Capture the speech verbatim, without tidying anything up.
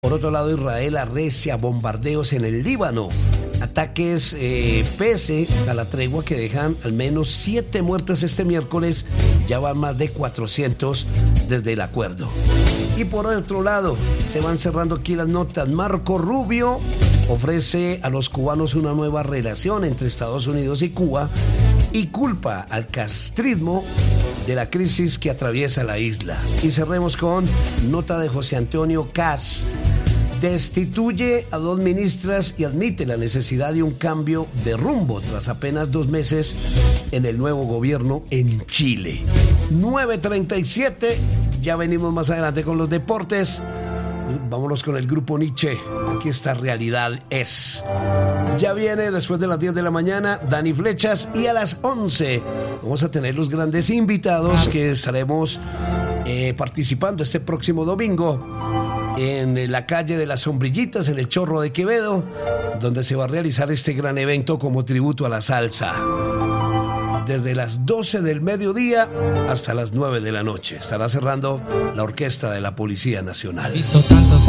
Por otro lado, Israel arrecia bombardeos en el Líbano. Ataques eh, pese a la tregua que dejan al menos siete muertes este miércoles. Ya van más de cuatrocientos desde el acuerdo. Y por otro lado, se van cerrando aquí las notas. Marco Rubio ofrece a los cubanos una nueva relación entre Estados Unidos y Cuba y culpa al castrismo de la crisis que atraviesa la isla. Y cerremos con nota de José Antonio Caz. Destituye a dos ministras y admite la necesidad de un cambio de rumbo tras apenas dos meses en el nuevo gobierno en Chile. nueve treinta y siete, ya venimos más adelante con los deportes. Vámonos con el grupo Nietzsche. Aquí está Realidad Es. Ya viene después de las diez de la mañana Dani Flechas, y a las once vamos a tener los grandes invitados que estaremos eh, participando este próximo domingo en la calle de las Sombrillitas, en el Chorro de Quevedo, donde se va a realizar este gran evento como tributo a la salsa. Desde las doce del mediodía hasta las nueve de la noche estará cerrando la orquesta de la Policía Nacional. Visto tantos